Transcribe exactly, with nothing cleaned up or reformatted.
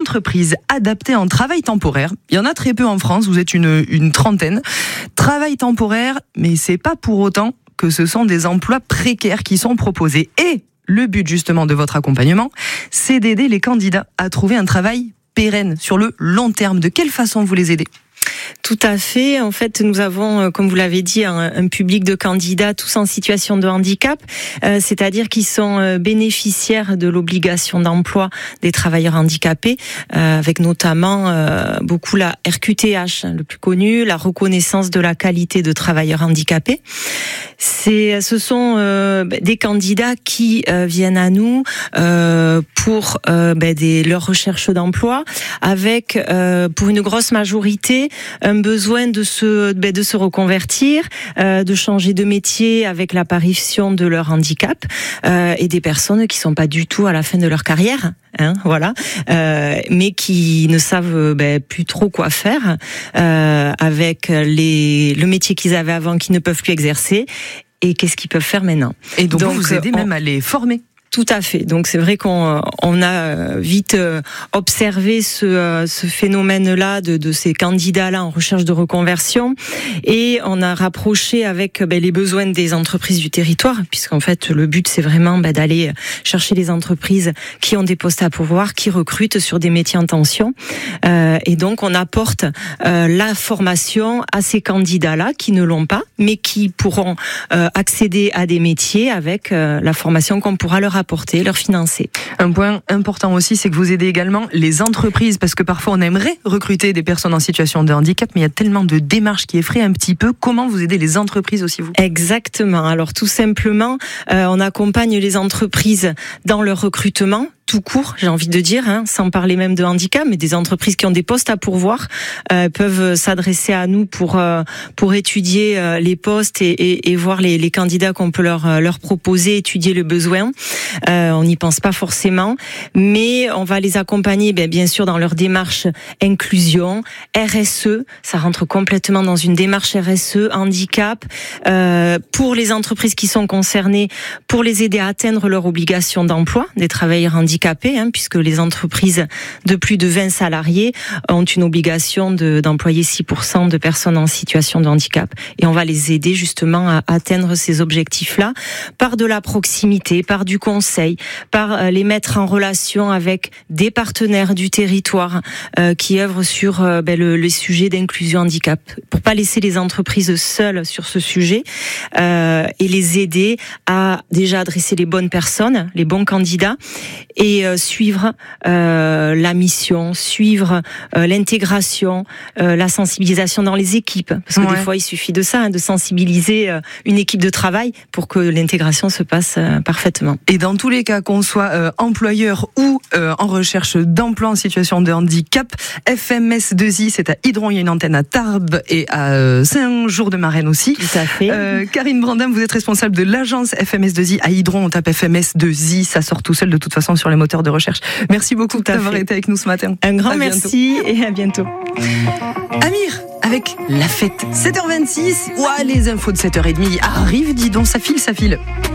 entreprises adaptées en travail temporaire. Il y en a très peu en France, vous êtes une, une trentaine. Travail temporaire, mais c'est pas pour autant que ce sont des emplois précaires qui sont proposés. Et le but justement de votre accompagnement, c'est d'aider les candidats à trouver un travail pérenne sur le long terme. De quelle façon vous les aidez ? Tout à fait. En fait, nous avons, comme vous l'avez dit, un, un public de candidats tous en situation de handicap, euh, c'est-à-dire qui sont euh, bénéficiaires de l'obligation d'emploi des travailleurs handicapés, euh, avec notamment euh, beaucoup la R Q T H, le plus connu, la reconnaissance de la qualité de travailleurs handicapés. C'est, ce sont euh, des candidats qui euh, viennent à nous euh, pour euh, ben, des, leur recherche d'emploi, avec, euh, pour une grosse majorité, un besoin de se, ben, de se reconvertir, euh, de changer de métier avec l'apparition de leur handicap, euh, et des personnes qui sont pas du tout à la fin de leur carrière, hein, voilà, euh, mais qui ne savent ben, plus trop quoi faire euh, avec les, le métier qu'ils avaient avant, qu'ils ne peuvent plus exercer. Et qu'est-ce qu'ils peuvent faire maintenant ? Et donc, donc vous aidez on... même à les former ? Tout à fait. Donc c'est vrai qu'on on a vite observé ce, ce phénomène-là de, de ces candidats-là en recherche de reconversion, et on a rapproché avec ben, les besoins des entreprises du territoire, puisqu'en fait le but c'est vraiment ben, d'aller chercher les entreprises qui ont des postes à pourvoir, qui recrutent sur des métiers en tension, euh, et donc on apporte euh, la formation à ces candidats-là qui ne l'ont pas, mais qui pourront euh, accéder à des métiers avec euh, la formation qu'on pourra leur apporter, leur financer. Un point important aussi, c'est que vous aidez également les entreprises, parce que parfois on aimerait recruter des personnes en situation de handicap, mais il y a tellement de démarches qui effraient un petit peu. Comment vous aidez les entreprises aussi, vous ? Exactement. Alors tout simplement, euh, on accompagne les entreprises dans leur recrutement, tout court, j'ai envie de dire, hein, sans parler même de handicap, mais des entreprises qui ont des postes à pourvoir euh, peuvent s'adresser à nous pour euh, pour étudier euh, les postes et, et, et voir les, les candidats qu'on peut leur leur proposer, étudier le besoin. Euh, on n'y pense pas forcément, mais on va les accompagner, bien, bien sûr, dans leur démarche inclusion, R S E. Ça rentre complètement dans une démarche R S E, handicap, euh, pour les entreprises qui sont concernées, pour les aider à atteindre leur obligation d'emploi des travailleurs handicapés. Hein, puisque les entreprises de plus de vingt salariés ont une obligation de, d'employer six pour cent de personnes en situation de handicap. Et on va les aider justement à atteindre ces objectifs-là par de la proximité, par du conseil, par les mettre en relation avec des partenaires du territoire euh, qui œuvrent sur euh, ben, le, le sujet d'inclusion handicap, pour pas laisser les entreprises seules sur ce sujet, euh, et les aider à déjà adresser les bonnes personnes, les bons candidats, et Et euh, suivre euh, la mission, suivre euh, l'intégration, euh, la sensibilisation dans les équipes. Parce que ouais. des fois, il suffit de ça, hein, de sensibiliser euh, une équipe de travail pour que l'intégration se passe euh, parfaitement. Et dans tous les cas, qu'on soit euh, employeur ou euh, en recherche d'emploi en situation de handicap, F M S deux I, c'est à Idron, il y a une antenne à Tarbes et à euh, Saint-Jean-de-Marennes aussi. Tout à fait. Euh, Karine Brandam, vous êtes responsable de l'agence F M S deux I à Idron. On tape F M S deux I, ça sort tout seul de toute façon sur les moteurs de recherche. Merci beaucoup d'avoir été avec nous ce matin. Un grand merci et à bientôt. Amir, avec la fête. sept heures vingt-six. Ouah, les infos de sept heures trente arrivent, dis donc, ça file, ça file.